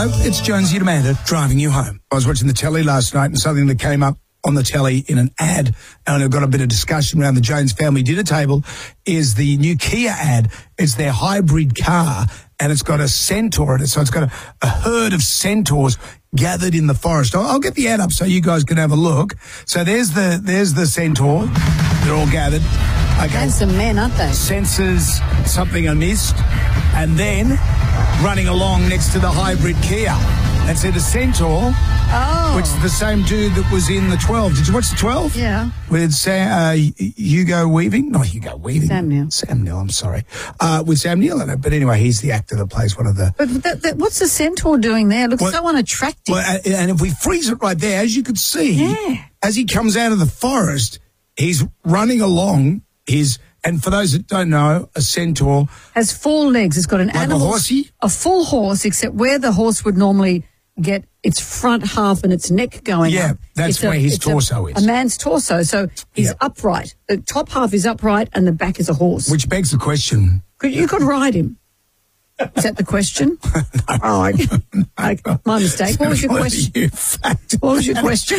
Hello, it's Jonesy and Amanda driving you home. I was watching the telly last night and something that came up on the telly in an ad, and I've got a bit of discussion around the Jones family dinner table, is the new Kia ad. It's their hybrid car, and it's got a centaur in it. So it's got a herd of centaurs gathered in the forest. I'll get the ad up so you guys can have a look. So there's the centaur. They're all gathered. Okay. Handsome men, aren't they? Senses something amiss, and then running along next to the hybrid Kia. That's it, a centaur, which is the same dude that was in the 12. Did you watch the 12? Yeah. With Hugo Weaving? Not Hugo Weaving. Sam Neill, I'm sorry. With Sam Neill in it. But anyway, he's the actor that plays one of the... But what's the centaur doing there? Looks so unattractive. Well, and if we freeze it right there, as you could see, as he comes out of the forest, he's running along his... And for those that don't know, a centaur... has 4 legs. It's got an animal... a horsey? A full horse, except where the horse would normally get its front half and its neck going up. Yeah, that's where his torso is. A man's torso. So he's upright. The top half is upright and the back is a horse. Which begs the question... You could ride him. Is that the question? No. Oh, my mistake. What was your question? What was your question?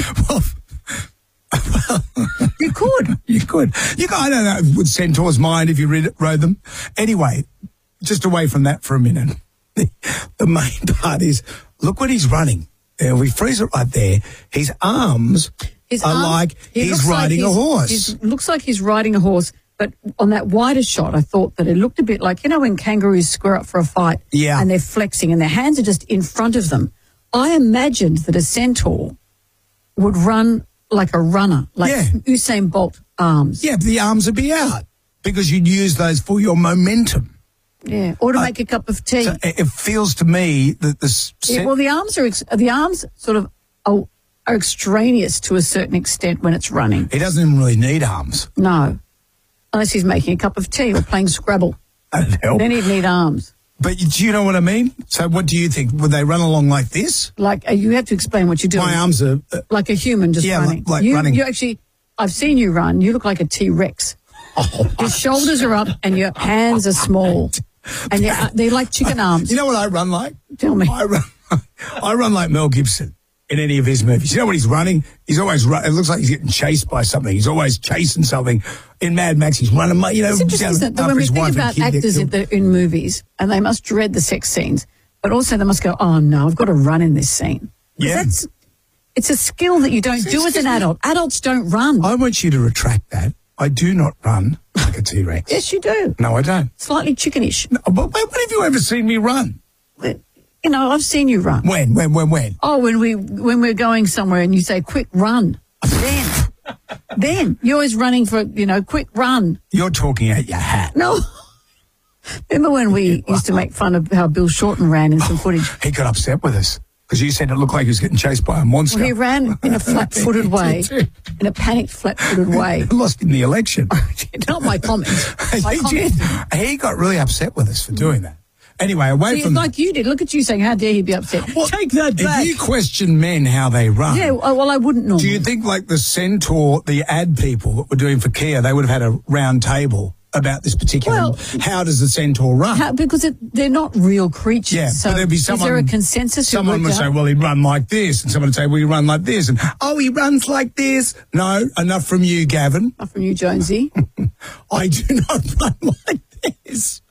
You could. I don't know, would centaurs mind if you rode them? Anyway, just away from that for a minute. The main part is, look what he's running. If we freeze it right there, his arms are like he's riding a horse. Looks like he's riding a horse, but on that wider shot, I thought that it looked a bit like, you know, when kangaroos square up for a fight and they're flexing and their hands are just in front of them. I imagined that a centaur would run like a runner, like Usain Bolt arms. Yeah, but the arms would be out because you'd use those for your momentum. Yeah, or to make a cup of tea. So it feels to me that the arms sort of are extraneous to a certain extent when it's running. He doesn't even really need arms. No, unless he's making a cup of tea or playing Scrabble. That'd help. Then he'd need arms. But do you know what I mean? So what do you think? Would they run along like this? Like, you have to explain what you're doing. My arms are... like a human just running. Like running. You actually, I've seen you run. You look like a T-Rex. Your shoulders are up and your hands are small. And they're like chicken arms. You know what I run like? Tell me. I run like Mel Gibson in any of his movies. You know when he's running? He's always it looks like he's getting chased by something. He's always chasing something. In Mad Max, he's running. It's interesting that when we think about actors in movies, and they must dread the sex scenes, but also they must go, oh no, I've got to run in this scene. Yeah. It's a skill that you don't do as an adult. Adults don't run. I want you to retract that. I do not run like a T-Rex. Yes, you do. No, I don't. Slightly chickenish. No, but when have you ever seen me run? You know, I've seen you run. When? Oh, when we're going somewhere and you say, quick run. Then you're always running for, quick run. You're talking out your hat. No. Remember when we used to make fun of how Bill Shorten ran in some footage? He got upset with us because you said it looked like he was getting chased by a monster. Well, he ran in a flat-footed way, in a panicked flat-footed way. Lost in the election. Not my comments. He got really upset with us for doing that. Anyway, from... like you did. Look at you saying, how dare he be upset. Well, take that back. If you question men how they run... Yeah, well, I wouldn't normally. Do you think like the centaur, the ad people that were doing for Kia, they would have had a round table about this particular... Well, how does the centaur run? Because they're not real creatures. Yeah, so but there'd be someone... Is there a consensus? Someone would say, well, he'd run like this. And someone would say, well, he run like this. And, he runs like this. No, enough from you, Gavin. Enough from you, Jonesy. I do not run like this.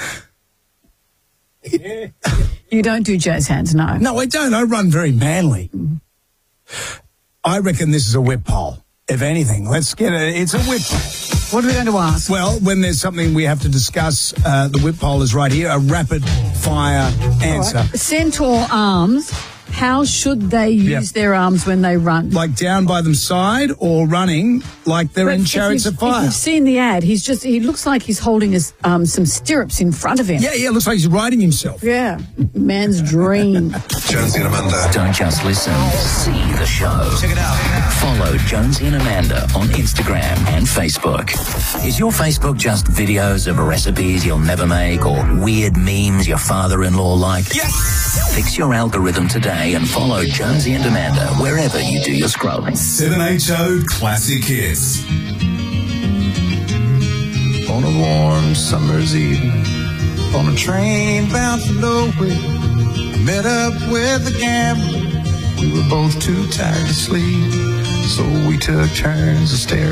You don't do jazz hands, no. No, I don't. I run very manly. I reckon this is a whip poll. If anything, let's get it. It's a whip poll. What are we going to ask? Well, when there's something we have to discuss, the whip poll is right here. A rapid fire answer. Right. Centaur arms. How should they use their arms when they run? Like down by them side or running like they're in Chariots of Fire? If you've seen the ad, he looks like he's holding some stirrups in front of him. Yeah, looks like he's riding himself. Yeah, man's dream. Jonesy and Amanda. Don't just listen, see the show. Check it out. Follow Jonesy and Amanda on Instagram and Facebook. Is your Facebook just videos of recipes you'll never make or weird memes your father-in-law liked? Yes! Fix your algorithm today and follow Jonesy and Amanda wherever you do your scrolling. 7HO Classic Hits. On a warm summer's evening, on a train bound for nowhere, I met up with a gambler. We were both too tired to sleep, so we took turns to stare